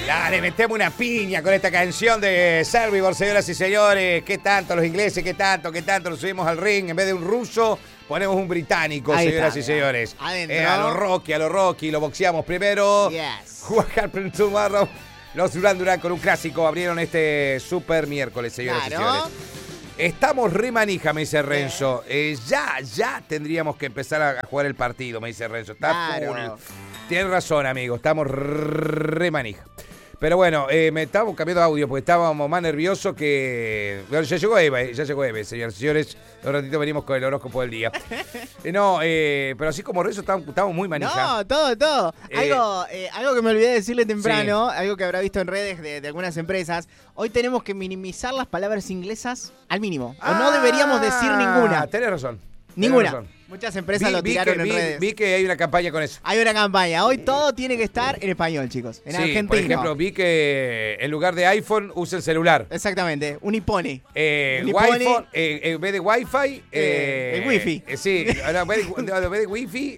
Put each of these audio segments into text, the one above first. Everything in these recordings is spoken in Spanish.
Dale, metemos una piña con esta canción de Survivor, señoras y señores. ¿Qué tanto los ingleses? ¿Qué tanto lo subimos al ring? En vez de un ruso, ponemos un británico, ahí señoras está, y señores. Adentro. A lo Rocky, lo boxeamos primero. Yes. What happened tomorrow? Los Duran con un clásico abrieron este super miércoles, señoras y señores. Estamos re manija, me dice Renzo. Ya tendríamos que empezar a jugar el partido, me dice Renzo. Está full. Tienes razón, amigo. Estamos re manija. Pero bueno, me estábamos cambiando audio porque estábamos más nerviosos que... Bueno, ya llegó Eve, señoras y señores. En un ratito venimos con el horóscopo del día. Pero así como Renzo estamos muy manija. No, todo. Algo que me olvidé de decirle temprano, sí. Algo que habrá visto en redes de algunas empresas. Hoy tenemos que minimizar las palabras inglesas al mínimo. O no deberíamos decir ninguna. Tenés razón. Ninguna. Muchas empresas lo tiraron en redes. Vi que hay una campaña con eso. Hay una campaña. Hoy todo tiene que estar en español, chicos. En argentino. Por ejemplo, vi que en lugar de iPhone usa el celular. Exactamente. Un iPhone. iPhone, en vez de Wi-Fi. El Wi-Fi. Sí, en vez de Wi-Fi.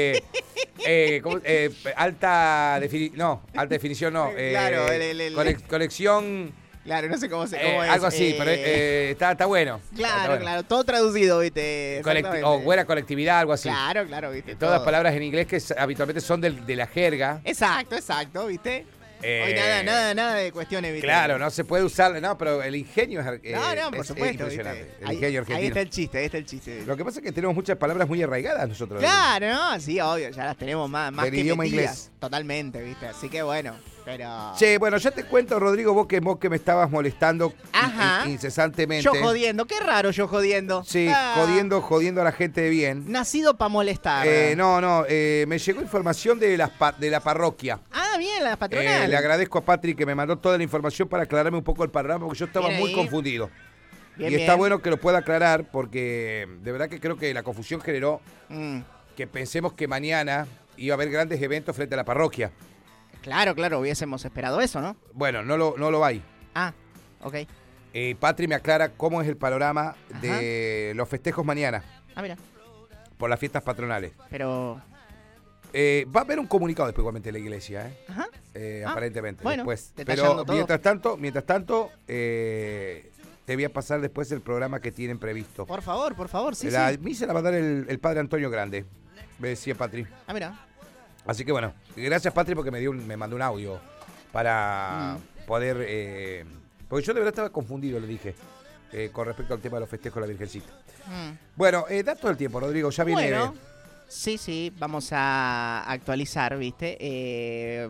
Alta definición no. Claro, conexión. Claro, no sé cómo es. Algo así, pero está bueno. Claro, todo traducido, ¿viste? O buena conectividad, algo así. Claro, ¿viste? Todas las palabras en inglés que habitualmente son de la jerga. Exacto, ¿viste? Hoy nada de cuestiones, ¿viste? Claro, no se puede usar, pero el ingenio es por supuesto, impresionante. ¿viste? El ingenio argentino. Ahí está el chiste. Lo que pasa es que tenemos muchas palabras muy arraigadas nosotros. Claro, ¿no? Sí, obvio, ya las tenemos más del que idioma metidas. Inglés. Totalmente, ¿viste? Así que bueno, pero... Che, bueno, ya te cuento, Rodrigo, vos que me estabas molestando incesantemente. Yo jodiendo, qué raro yo jodiendo. Sí, jodiendo a la gente de bien. Nacido para molestar. Me llegó información de la parroquia. Ah, bien, la patronal. Le agradezco a Patrick que me mandó toda la información para aclararme un poco el panorama porque yo estaba muy confundido. Bien. Está bueno que lo pueda aclarar porque de verdad que creo que la confusión generó que pensemos que mañana iba a haber grandes eventos frente a la parroquia. Claro, hubiésemos esperado eso, ¿no? Bueno, no lo hay. Ah, ok. Patri me aclara cómo es el panorama de los festejos mañana. Ah, mira. Por las fiestas patronales. Pero... va a haber un comunicado después igualmente de la iglesia, Ajá. Aparentemente. Bueno, después. Pero todo. mientras tanto, te voy a pasar después el programa que tienen previsto. Por favor, sí. Me se la va a dar el padre Antonio Grande, me decía Patri. Ah, mira. Así que bueno, gracias Patri porque me mandó un audio para poder... porque yo de verdad estaba confundido, le dije, con respecto al tema de los festejos de la Virgencita. Bueno, da todo el tiempo, Rodrigo, ya viene... Bueno, sí, vamos a actualizar, ¿viste?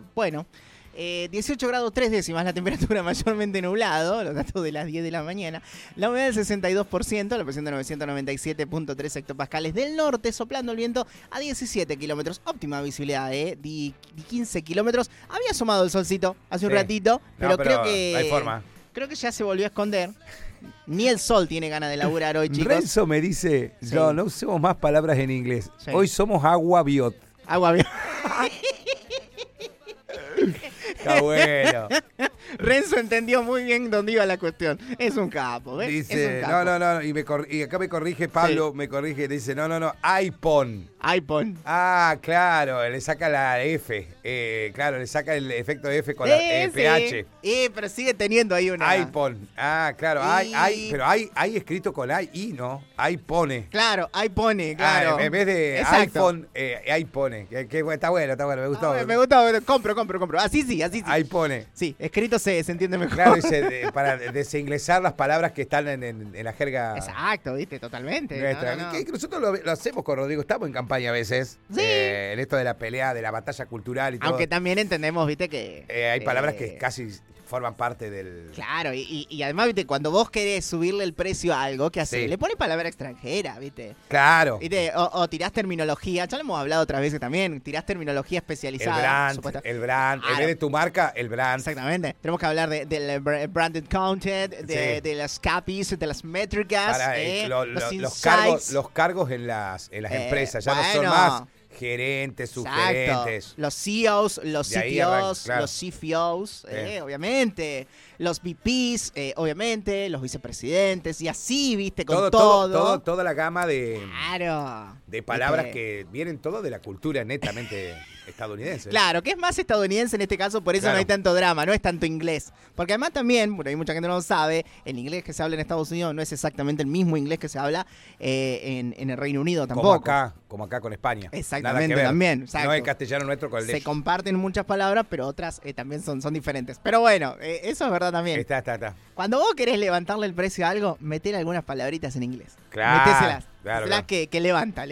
18 grados 3 décimas, la temperatura mayormente nublado, los datos de las 10 de la mañana. La humedad del 62%, la presión de 997.3 hectopascales del norte, soplando el viento a 17 kilómetros. Óptima visibilidad de 15 kilómetros. Había asomado el solcito hace un ratito, pero creo que... No hay forma. Creo que ya se volvió a esconder. Ni el sol tiene ganas de laburar hoy, chicos. Renzo me dice, no usemos más palabras en inglés. Sí. Hoy somos agua-biot. Agua-biot. Está bueno. Renzo entendió muy bien dónde iba la cuestión. Es un capo, ¿ves? Dice, es un capo. No. Y acá me corrige Pablo, me corrige, dice, no, iPhone. Ah, claro, le saca la F. Claro, le saca el efecto de F con la PH. Pero sigue teniendo ahí una... iPhone. Ah, claro, pero hay escrito con I, ¿no? iPhone. Claro, iPhone, claro. En vez de iPhone, iPhone. Está bueno, me gustó. Me gustó, compro. Así sí. iPhone. Sí, escrito se entiende mejor. Claro, dice, para desinglesar las palabras que están en la jerga. Exacto, viste, totalmente. No. Que nosotros lo hacemos con Rodrigo, estamos en campaña a veces. Sí. En esto de la pelea, de la batalla cultural y todo. Aunque también entendemos, viste, que... hay palabras que casi forman parte del... Claro, y además, viste, cuando vos querés subirle el precio a algo, ¿qué haces? Sí. Le pones palabra extranjera, viste. Claro. ¿Viste? O tirás terminología, ya lo hemos hablado otras veces también, tirás terminología especializada. El brand. En vez de tu marca, el brand. Exactamente. Tenemos que hablar del branded content, de las capis, de las métricas, los cargos en las empresas, ya no son más gerentes, subgerentes. Los CEOs, los CTOs, los CFOs, obviamente. Los VPs, obviamente. Los vicepresidentes. Y así, viste, con todo. Toda la gama de Claro. palabras que vienen todo de la cultura netamente estadounidense. Claro, que es más estadounidense en este caso, por eso Claro. no hay tanto drama, no es tanto inglés. Porque además también, por ahí mucha gente no lo sabe, el inglés que se habla en Estados Unidos no es exactamente el mismo inglés que se habla en el Reino Unido tampoco. Como acá con España. Exactamente, Nada que ver. también, exacto. No el castellano nuestro con el de Se ellos. comparten muchas palabras, pero otras también son diferentes. Pero bueno, eso es verdad también. Está. Cuando vos querés levantarle el precio a algo, metele algunas palabritas en inglés. Claro, Metéselas. claro. Que levanta.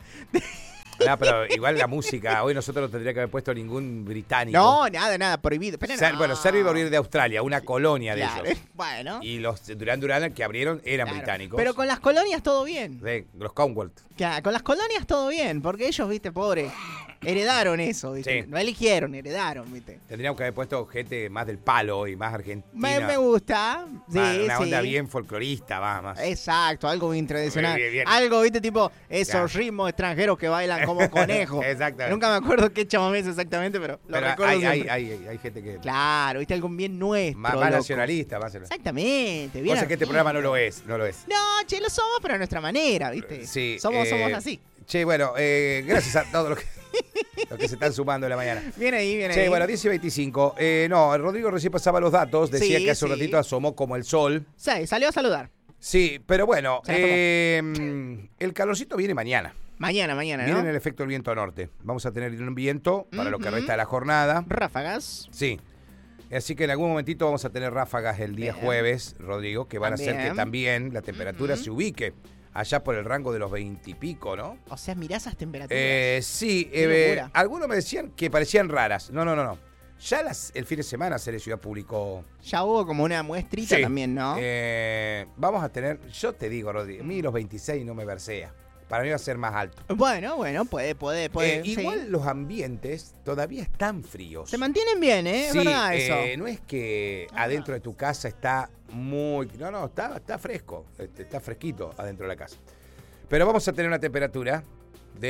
No, pero igual la música, hoy nosotros no tendría que haber puesto ningún británico. No, nada, prohibido. Pero no. Bueno, Serbia iba a venir de Australia, una colonia de Claro, ellos. bueno. Y los Duran que abrieron eran Claro. británicos. Pero con las colonias todo bien. De los Commonwealth. Claro, con las colonias todo bien, porque ellos, viste, pobre, heredaron eso, viste. Sí. No eligieron, heredaron, viste. Tendríamos que haber puesto gente más del palo y más argentina. Me gusta. Sí, Una onda sí. bien folclorista, más. Exacto, algo bien tradicional. Bien. Algo, viste, tipo esos Claro. ritmos extranjeros que bailan como conejos. Exactamente. Nunca me acuerdo qué chamamé es exactamente, pero lo Pero recuerdo siempre. hay gente que Claro, viste, algo bien nuestro. más loco. nacionalista, más. Exactamente, bien. Cosa que este programa no lo es. No, che, lo somos, pero a nuestra manera, viste. Sí, Somos así. Che, bueno, gracias a todos los que se están sumando en la mañana. Viene ahí. Che, bueno, 10 y 25. Rodrigo recién pasaba los datos. Decía Sí, que hace un sí. ratito asomó como el sol. Sí, salió a saludar. Sí, pero bueno, Se la tomó. el calorcito viene mañana. Mañana, Viene ¿no? en el efecto del viento norte. Vamos a tener un viento para lo que Ujú. resta de la jornada. Ráfagas. Sí. Así que en algún momentito vamos a tener ráfagas el día Bien. jueves, Rodrigo, que van a hacer que También. también la temperatura Ujú. se ubique allá por el rango de los 20 y pico, ¿no? O sea, mirá esas temperaturas. Sí, Qué locura. algunos me decían que parecían raras. No. Ya el fin de semana Cere Ciudad publicó. Ya hubo como una muestrita Sí. también, ¿no? Vamos a tener, yo te digo, Rodrigo, a mí los 26 no me versea. Para mí va a ser más alto. Bueno, puede. Sí. Igual los ambientes todavía están fríos. Se mantienen bien, ¿eh? Sí, Es verdad eso. no es que adentro de tu casa está muy... No, está fresco, está fresquito adentro de la casa. Pero vamos a tener una temperatura de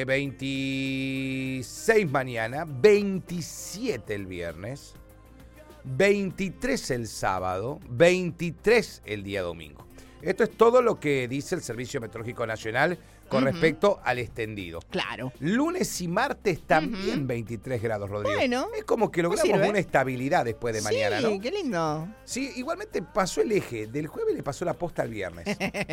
26 mañana, 27 el viernes, 23 el sábado, 23 el día domingo. Esto es todo lo que dice el Servicio Meteorológico Nacional con Ujú. respecto al extendido. Claro. Lunes y martes también Ujú. 23 grados, Rodrigo. Bueno, es como que logramos sirve. una estabilidad después de mañana, sí, ¿no? qué lindo. Sí, igualmente pasó el eje. Del jueves le pasó la posta al viernes.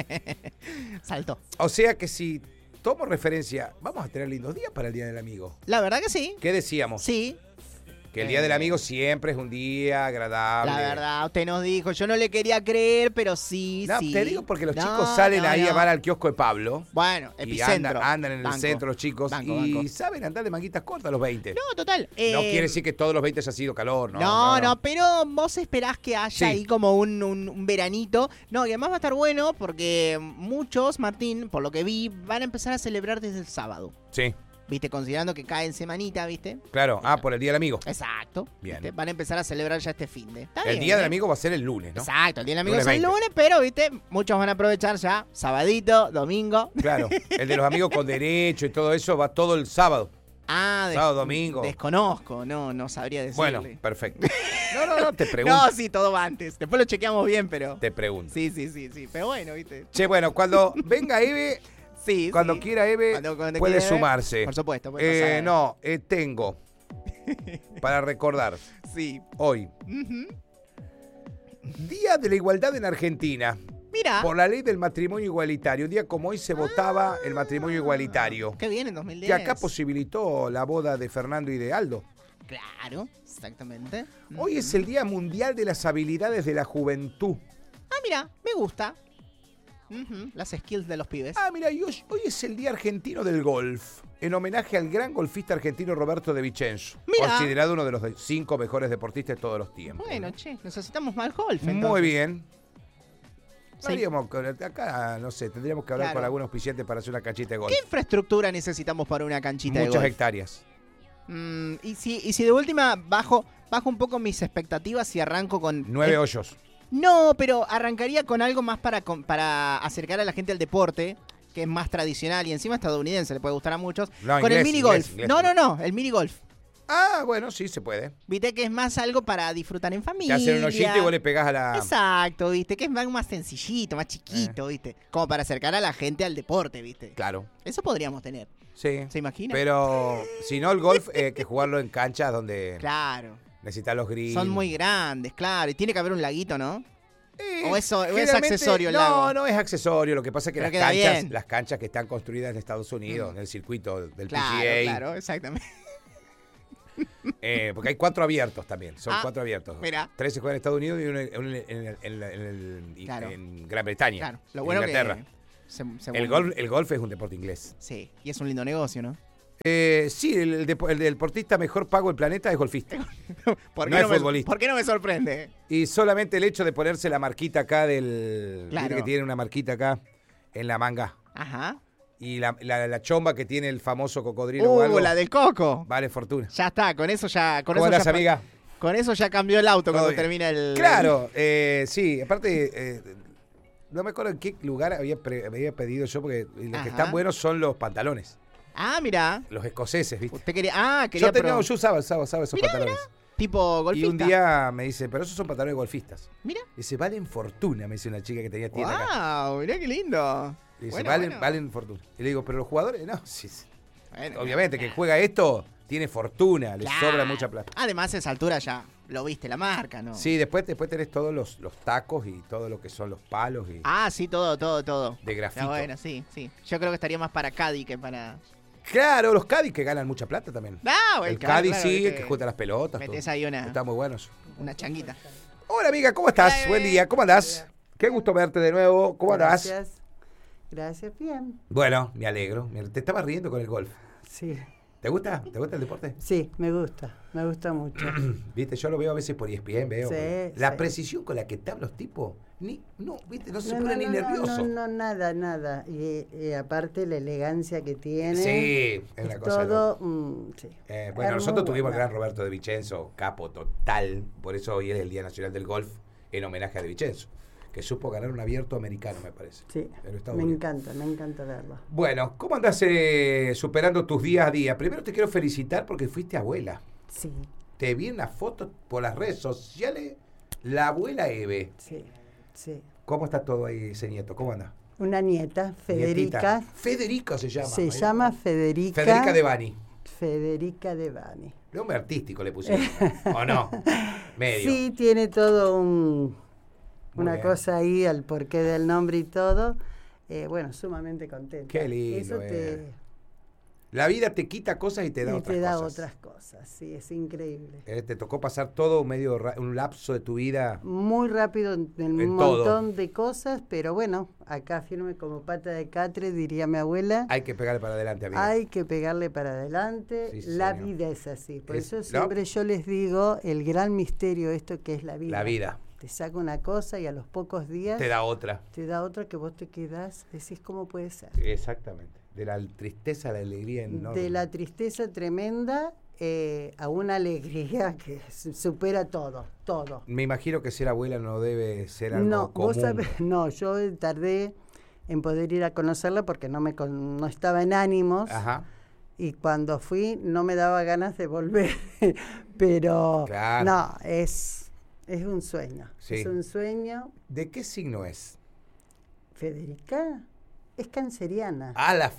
Saltó. O sea que si tomo referencia, vamos a tener lindos días para el Día del Amigo. La verdad que sí. ¿Qué decíamos? Sí, Que el Día del Amigo siempre es un día agradable. la verdad, usted nos dijo, yo no le quería creer, pero sí, No, sí. te digo porque los No, chicos salen no, ahí a no. van al kiosco de Pablo. Bueno, Y epicentro. andan en el Banco. centro los chicos Banco. y saben andar de manguitas cortas los 20. No, total. No quiere decir que todos los 20 haya sido calor, ¿no? No, pero vos esperás que haya Sí. ahí como un veranito. No, y además va a estar bueno porque muchos, Martín, por lo que vi, van a empezar a celebrar desde el sábado. Sí, ¿Viste? Considerando que cae en semanita, ¿viste? claro. Por el Día del Amigo. Exacto. Bien. ¿Viste? Van a empezar a celebrar ya este finde. Está El bien, Día del ¿eh? Amigo va a ser el lunes, ¿no? Exacto, el Día del Amigo Lunes es el 20. lunes, pero, ¿viste? Muchos van a aprovechar ya sabadito, domingo. Claro. El de los amigos con derecho y todo eso va todo el sábado. Sábado, domingo. Desconozco, no sabría decirle. Bueno, perfecto. No, te pregunto. No, sí, todo va antes. Después lo chequeamos bien, pero... Te pregunto. Sí. Pero bueno, ¿viste? Che, bueno, cuando venga Eve, Sí, cuando sí. quiera Eve, Cuando puede quiera Eve, sumarse. Por supuesto, puede pasar. Tengo para recordar Sí. hoy, Ujú. Día de la Igualdad en Argentina. Mira, Por la ley del matrimonio igualitario. Un día como hoy se votaba el matrimonio igualitario. qué bien en 2010. Que acá posibilitó la boda de Fernando y de Aldo. Claro, exactamente. Hoy es el Día Mundial de las Habilidades de la Juventud. Ah, mira, me gusta. Las skills de los pibes. Mira, y hoy es el Día Argentino del Golf, en homenaje al gran golfista argentino Roberto de Vicenzo, Mirá. considerado uno de los 5 mejores deportistas de todos los tiempos. Bueno, che, necesitamos más golf. Entonces. Muy bien. Sí. Acá, no sé, tendríamos que hablar Claro. con algunos auspiciantes para hacer una canchita de golf. ¿Qué infraestructura necesitamos para una canchita de Muchas golf? hectáreas. Y si de última bajo un poco mis expectativas y arranco con... 9 hoyos. No, pero arrancaría con algo más para acercar a la gente al deporte, que es más tradicional y encima estadounidense, le puede gustar a muchos. No, con el inglés, minigolf. inglés. No, el minigolf. Bueno, sí, se puede. Viste que es más algo para disfrutar en familia. Te hacen un hoyito y vos le pegás a la... Exacto, viste, que es algo más sencillito, más chiquito, viste. Como para acercar a la gente al deporte, viste. Claro. Eso podríamos tener. Sí. ¿Se imagina? Pero si no, el golf hay que jugarlo en canchas donde Claro. necesitas los greens. Son muy grandes, claro. Y tiene que haber un laguito, ¿no? ¿O es Generalmente, accesorio el lago? No es accesorio. Lo que pasa es que Pero queda bien. las canchas que están construidas en Estados Unidos, en el circuito del Claro, PGA. claro, exactamente. Porque hay 4 abiertos también. Son 4 abiertos. Mira. 3 se juegan en Estados Unidos y uno Claro. en Gran Bretaña. Claro. Lo en bueno Inglaterra. que El golf es un deporte inglés. Sí, y es un lindo negocio, ¿no? Sí, el deportista mejor pago del planeta es golfista. ¿Por No qué es futbolista. ¿Por qué no me sorprende? Y solamente el hecho de ponerse la marquita acá del... Claro. Viste que tiene una marquita acá en la manga. Ajá. Y la chomba que tiene el famoso cocodrilo o algo, La del coco. vale fortuna. Ya está, con eso ya... ¿Cómo andás, amiga? Con eso ya cambió el auto cuando Todo bien. termina el... Claro, sí. Aparte, no me acuerdo en qué lugar había pedido yo, porque los Ajá. que están buenos son los pantalones. Ah, mira. Los escoceses, ¿viste? Usted quería... quería Yo usaba esos pantalones. tipo golfista. Y un día me dice, pero esos son pantalones golfistas. Mira. Dice, valen fortuna, me dice una chica que tenía tienda acá. Wow, mirá qué lindo. Y dice, Bueno. valen fortuna. Y le digo, pero los jugadores, no, sí. Bueno, Obviamente, que claro. juega esto, tiene fortuna, le Claro. sobra mucha plata. Además, a esa altura ya lo viste la marca, ¿no? Sí, después tenés todos los tacos y todo lo que son los palos y Ah, sí, todo. de grafito. Está bueno, sí. Yo creo que estaría más para Cádiz que para... Claro, los Cádiz que ganan mucha plata también. No, El Cádiz claro, sí, viste, que junta las pelotas. metés todo. ahí una- Está muy buenos. una changuita. Hola, amiga, ¿cómo estás? Buen día, ¿cómo andás? Qué gusto verte de nuevo. ¿Cómo andás? Gracias, bien. Bueno, me alegro. Te estaba riendo con el golf. Sí, ¿Te gusta? ¿Te gusta el deporte? sí, me gusta mucho. Viste, yo lo veo a veces por ESPN, veo. Sí, La sí. precisión con la que te hablan los tipos, no se pone ni nervioso. No, nada. Y aparte la elegancia que tiene. Sí, es una cosa. todo, sí. Bueno, nosotros tuvimos el bueno. gran Roberto De Vicenzo, capo total. Por eso hoy es el Día Nacional del Golf en homenaje a De Vicenzo, que supo ganar un abierto americano, me parece. Sí, en Estados me Unidos. encanta verlo. Bueno, ¿cómo andás superando tus días a día? Primero te quiero felicitar porque fuiste abuela. Sí, Te vi en una foto por las redes sociales, la abuela Eve. sí. ¿Cómo está todo ahí, ese nieto? ¿Cómo anda? Una nieta, Federica. Nietita. Federica se llama. Se llama Federica. Federica De Bani. Federica De Bani. Nombre artístico le pusieron. ¿O no? Medio. Sí, tiene todo Muy una bien. cosa ahí al porqué del nombre y todo. Bueno, sumamente contenta. Qué lindo, Eso te, La vida te quita cosas y te da y otras te da cosas. otras cosas, sí, es increíble. Te tocó pasar todo un lapso de tu vida. Muy rápido en un En todo. montón de cosas, pero bueno, acá firme como pata de catre, diría mi abuela. Hay que pegarle para adelante, amiga. Hay que pegarle para adelante. Sí, La señor. vida es así. Por Es- eso ¿no? siempre yo les digo el gran misterio esto que es la vida. La vida Te saca una cosa y a los pocos días te da otra. te da otra que vos te quedás, decís cómo puede ser. Exactamente. De la tristeza a la alegría enorme. De la tristeza tremenda a una alegría que supera todo. Me imagino que ser abuela no debe ser algo No, común. vos sabés, no, yo tardé en poder ir a conocerla porque no estaba en ánimos. Ajá. Y cuando fui no me daba ganas de volver, pero Claro. no, es un sueño, Sí. es un sueño. ¿De qué signo es? Federica es canceriana. ¡A la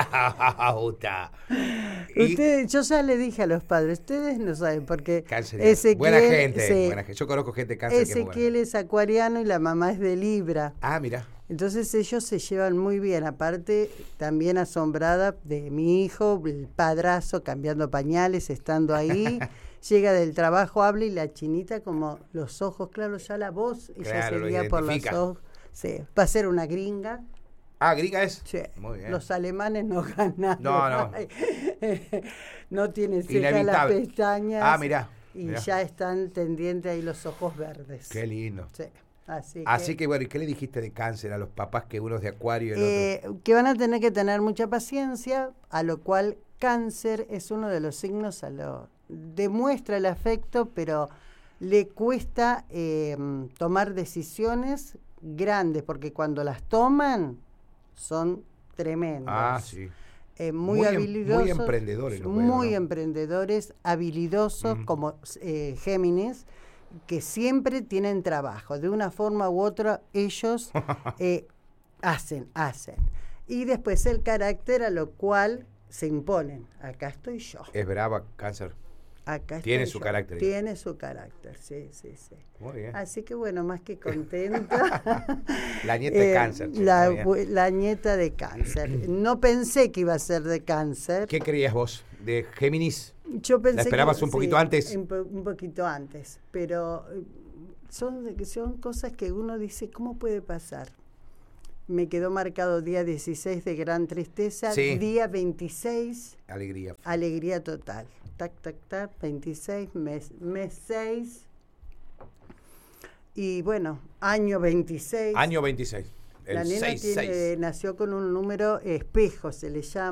flauta! Y Ustedes, yo ya le dije a los padres, ustedes no saben porque canceriana. Buena gente, sí, buena gente. Yo conozco gente cáncer que es muy buena. Ezequiel es acuariano y la mamá es de Libra. Ah, mira. Entonces ellos se llevan muy bien, aparte también asombrada de mi hijo, el padrazo cambiando pañales, estando ahí, llega del trabajo, habla y la chinita como los ojos, claro, ya la voz, ella Claro, lo seguía por los identifica. ojos, sí, va a ser una gringa, Ah, gringa es. sí, Muy bien. los alemanes no ganan, No. no tienen ceja las Inevitable. pestañas, Ah, mirá. y mirá. ya están tendientes ahí los ojos verdes. Qué lindo. Sí, Así que bueno, ¿y qué le dijiste de cáncer a los papás que uno es de acuario y el otro? que van a tener que tener mucha paciencia, a lo cual cáncer es uno de los signos demuestra el afecto, pero le cuesta tomar decisiones grandes, porque cuando las toman son tremendas. Ah, sí. Muy Muy habilidosos. emprendedores los veo, Muy ¿no? emprendedores, habilidosos, como Géminis, que siempre tienen trabajo. De una forma u otra, ellos hacen. Y después el carácter, a lo cual se imponen. Acá estoy yo. Es brava, Cáncer. Acá Tiene estoy su yo. carácter. Tiene su carácter, sí. Muy bien. Así que bueno, más que contenta. La nieta de Cáncer. Che, muy bien. La nieta de Cáncer. No pensé que iba a ser de Cáncer. ¿Qué creías vos? ¿De Géminis? Yo pensé ¿La esperabas un poquito antes? Un poquito antes, pero son cosas que uno dice, ¿cómo puede pasar? Me quedó marcado día 16 de gran tristeza, sí. Día 26, alegría total. Tac, 26, mes 6. Y bueno, año 26. Año 26. La nena nació con un número espejo, se le llama.